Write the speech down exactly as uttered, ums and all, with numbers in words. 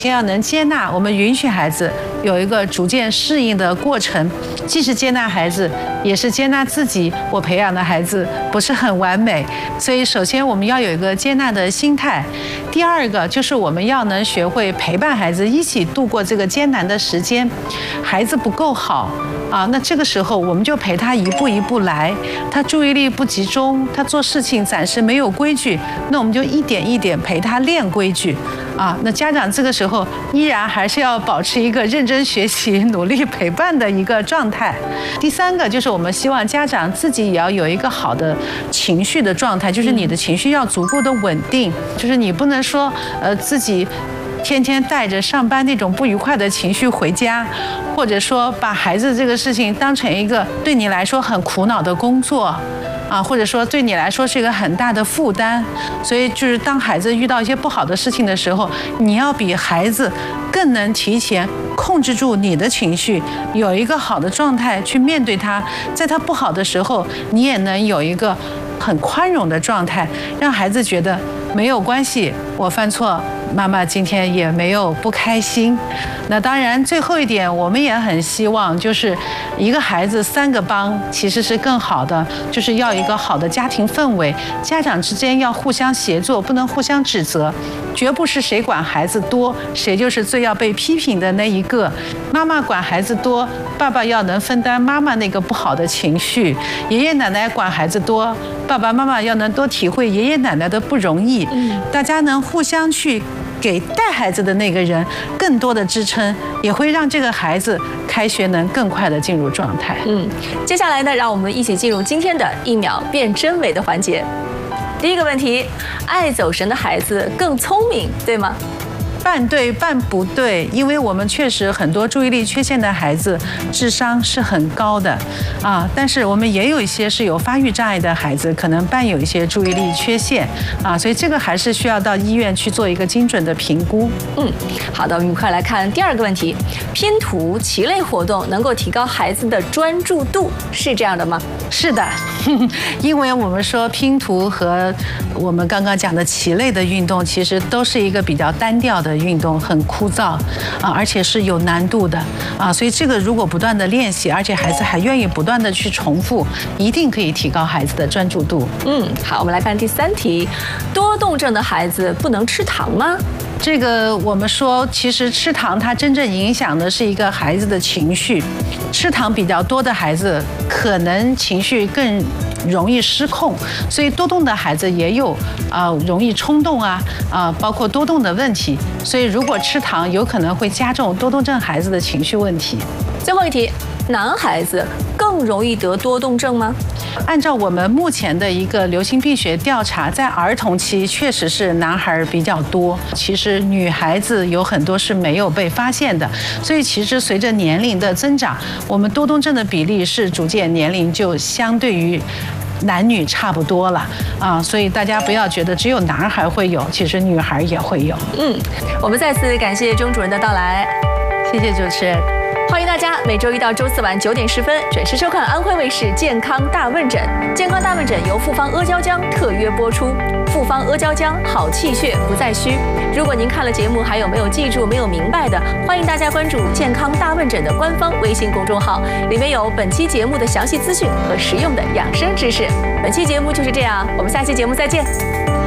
先要能接纳，我们允许孩子有一个逐渐适应的过程，既是接纳孩子，也是接纳自己。我培养的孩子不是很完美，所以首先我们要有一个接纳的心态。第二个就是我们要能学会陪伴孩子一起度过这个艰难的时间。孩子不够好啊，那这个时候我们就陪他一步一步来。他注意力不集中，他做事情暂时没有规矩，那我们就一点一点陪他练规矩啊。那家长这个时候依然还是要保持一个认真学习、努力陪伴的一个状态。第三个就是我们希望家长自己也要有一个好的情绪的状态，就是你的情绪要足够的稳定，就是你不能说呃自己天天带着上班那种不愉快的情绪回家，或者说把孩子这个事情当成一个对你来说很苦恼的工作啊，或者说对你来说是一个很大的负担。所以就是当孩子遇到一些不好的事情的时候，你要比孩子更能提前控制住你的情绪，有一个好的状态去面对他。在他不好的时候，你也能有一个很宽容的状态，让孩子觉得没有关系，我犯错，妈妈今天也没有不开心。那当然最后一点，我们也很希望就是一个孩子三个帮其实是更好的，就是要一个好的家庭氛围，家长之间要互相协作，不能互相指责，绝不是谁管孩子多谁就是最要被批评的那一个。妈妈管孩子多，爸爸要能分担妈妈那个不好的情绪；爷爷奶奶管孩子多，爸爸妈妈要能多体会爷爷奶奶的不容易。大家能互相去给带孩子的那个人更多的支撑，也会让这个孩子开学能更快的进入状态。 嗯，接下来呢，让我们一起进入今天的一秒变真伪的环节。第一个问题，爱走神的孩子更聪明，对吗？ 半对半不对，因为我们确实很多注意力缺陷的孩子智商是很高的啊，但是我们也有一些是有发育障碍的孩子，可能伴有一些注意力缺陷啊，所以这个还是需要到医院去做一个精准的评估。 嗯，好的，我们快来看第二个问题，拼图、棋类活动能够提高孩子的专注度，是这样的吗？ 是的，因为我们说拼图和我们刚刚讲的棋类的运动，其实都是一个比较单调的运动，很枯燥啊，而且是有难度的啊，所以这个如果不断的练习，而且孩子还愿意不断的去重复，一定可以提高孩子的专注度。 嗯，好，我们来看第三题，多动症的孩子不能吃糖吗？ 这个我们说，其实吃糖它真正影响的是一个孩子的情绪，吃糖比较多的孩子可能情绪更容易失控，所以多动的孩子也有啊、呃、容易冲动啊啊、呃、包括多动的问题，所以如果吃糖有可能会加重多动症孩子的情绪问题。 最后一题，男孩子更容易得多动症吗？ 按照我们目前的一个流行病学调查，在儿童期确实是男孩比较多，其实女孩子有很多是没有被发现的，所以其实随着年龄的增长，我们多动症的比例是逐渐年龄就相对于男女差不多了啊，所以大家不要觉得只有男孩会有，其实女孩也会有。 嗯，我们再次感谢钟主任的到来， 谢谢主持人。 欢迎大家每周一到周四晚九点十分准时收看安徽卫视健康大问诊。健康大问诊由复方阿胶浆特约播出，复方阿胶浆好气血不再虚。如果您看了节目还有没有记住、没有明白的，欢迎大家关注健康大问诊的官方微信公众号，里面有本期节目的详细资讯和实用的养生知识。本期节目就是这样，我们下期节目再见。